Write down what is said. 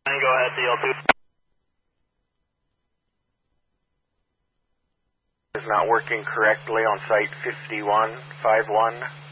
Go ahead, CL2. Is not working correctly on site 5151.